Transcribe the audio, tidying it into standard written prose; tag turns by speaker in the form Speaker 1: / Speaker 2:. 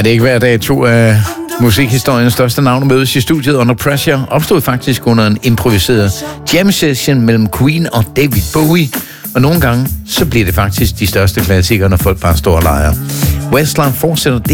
Speaker 1: det er ikke hver dag, to af musikhistoriens største navne mødes i studiet. Under Pressure opstod faktisk under en improviseret jam session mellem Queen og David Bowie. Og nogle gange, så bliver det faktisk de største klassikere, når folk bare står og leger. Westlife fortsætter